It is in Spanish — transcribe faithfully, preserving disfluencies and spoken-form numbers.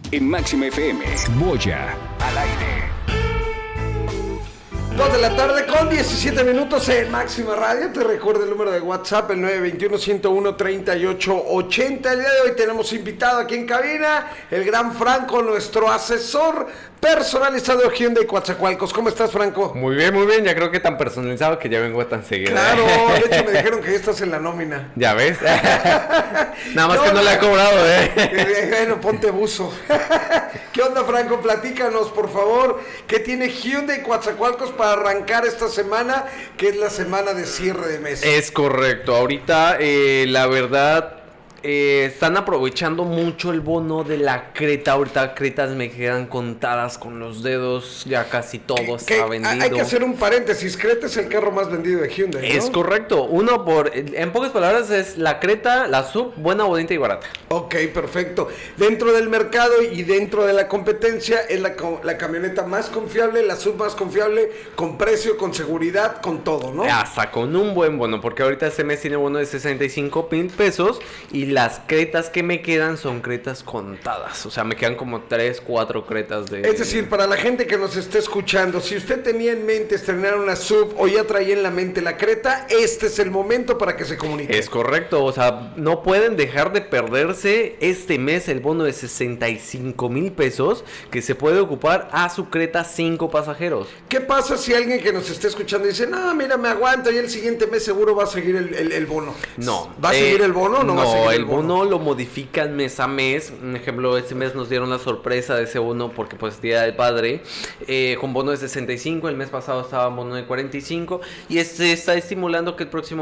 En Máxima F M, Moya al aire. dos de la tarde con diecisiete minutos en Máxima Radio. Te recuerdo el número de WhatsApp, el nueve dos uno, uno cero uno, treinta y ocho ochenta. El día de hoy tenemos invitado aquí en cabina el gran Franco, nuestro asesor personalizado de Hyundai Coatzacoalcos. ¿Cómo estás, Franco? Muy bien, muy bien. Ya creo que tan personalizado que ya vengo tan seguido. Claro, de hecho me dijeron que ya estás en la nómina. Ya ves. Nada más que no le he cobrado, ¿eh? Bueno, ponte buzo. ¿Qué onda, Franco? Platícanos, por favor, ¿qué tiene Hyundai Coatzacoalcos para arrancar esta semana, que es la semana de cierre de mes? Es correcto. Ahorita, eh, la verdad... Eh, están aprovechando mucho el bono de la Creta. Ahorita Cretas me quedan contadas con los dedos. Ya casi todo está vendido. Hay que hacer un paréntesis. Creta es el carro más vendido de Hyundai, ¿no? Es correcto. Uno por... En pocas palabras es la Creta, la sub, buena, bonita y barata. Ok, perfecto. Dentro del mercado y dentro de la competencia es la, la camioneta más confiable, la sub más confiable, con precio, con seguridad, con todo, ¿no? Hasta con un buen bono, porque ahorita este mes tiene bono de sesenta y cinco mil pesos y las Cretas que me quedan son Cretas contadas. O sea, me quedan como tres, cuatro Cretas de... Es decir, para la gente que nos esté escuchando, si usted tenía en mente estrenar una sub o ya traía en la mente la Creta, este es el momento para que se comunique. Es correcto, o sea, no pueden dejar de perderse este mes el bono de sesenta y cinco mil pesos que se puede ocupar a su Creta cinco pasajeros. ¿Qué pasa si alguien que nos esté escuchando dice, no, mira, me aguanto y el siguiente mes seguro va a seguir el, el, el bono? No. ¿Va a eh, seguir el bono o no, no va a seguir el el bono? bono lo modifican mes a mes. Un ejemplo, este mes nos dieron la sorpresa de ese bono porque pues Día del Padre, eh, con bono de sesenta y cinco, el mes pasado estaba bono de cuarenta y cinco y este está estimulando que el próximo